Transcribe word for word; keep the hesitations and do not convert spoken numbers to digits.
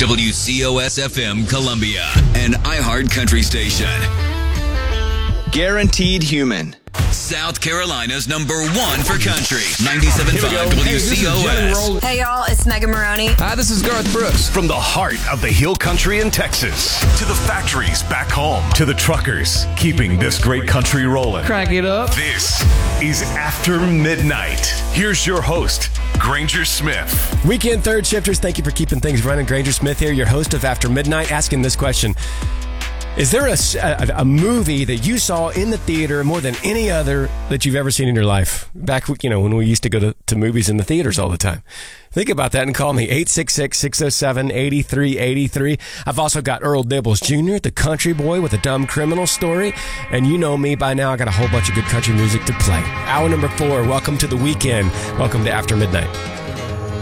W C O S F M Columbia, an iHeart Country station. Guaranteed Human. South Carolina's number one for country. ninety-seven point five W C O S. Hey, y'all, it's Megan Maroney. Hi, this is Garth Brooks. From the heart of the Hill Country in Texas to the factories back home to the truckers keeping this great country rolling. Crank it up. This is After Midnight. Here's your host, Granger Smith. Weekend third shifters, thank you for keeping things running. Granger Smith here, your host of After Midnight, asking this question. Is there a, a, a movie that you saw in the theater more than any other that you've ever seen in your life? Back, you know, when we used to go to, to movies in the theaters all the time. Think about that and call me eight six six, six oh seven, eight three eight three. I've also got Earl Dibbles Junior, the country boy with a dumb criminal story. And you know me by now, I got a whole bunch of good country music to play. Hour number four, welcome to the weekend. Welcome to After Midnight.